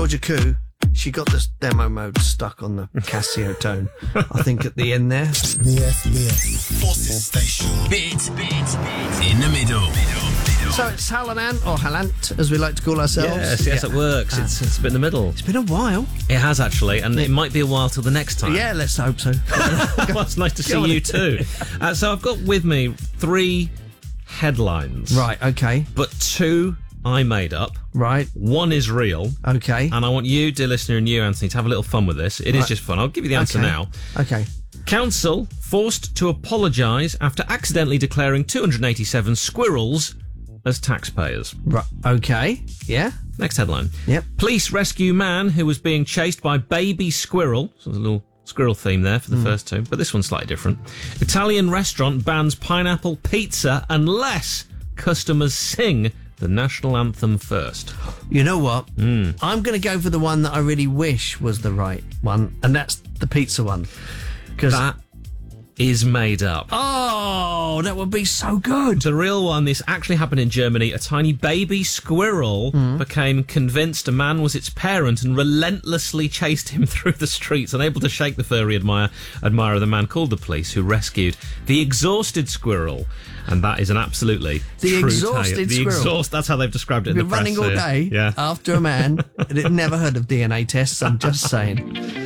Georgia Koo, she got this demo mode stuck on the Casio tone, I think, at the end there. BFBF Forces Station. Beat in the middle. So it's Halanan, or Halant, as we like to call ourselves. Yes, it works. It's been in the middle. It's been a while. It has, actually, and it might be a while till the next time. Yeah, let's hope so. Well, it's nice to see you too. So I've got with me 3 headlines. Right, okay. But 2 I made up. Right. 1 is real. Okay. And I want you, dear listener, and you, Anthony, to have a little fun with this. It is just fun. I'll give you the answer now. Okay. Council forced to apologise after accidentally declaring 287 squirrels as taxpayers. Right. Okay. Yeah. Next headline. Yep. Police rescue man who was being chased by baby squirrel. So there's a little squirrel theme there for the first 2, but this one's slightly different. Italian restaurant bans pineapple pizza unless customers sing the national anthem first. You know what? I'm going to go for the one that I really wish was the right one, and that's the pizza one. Because That is made up. oh, that would be so good. The real one, this actually happened in Germany. A tiny baby squirrel became convinced a man was its parent and relentlessly chased him through the streets, unable to shake the furry admirer. The man called the police, who rescued the exhausted squirrel. And that is an absolutely The true exhausted tale. squirrel. That's how they've described it in the Been press running all here. day Yeah. after a man that had never heard of DNA tests, I'm just saying.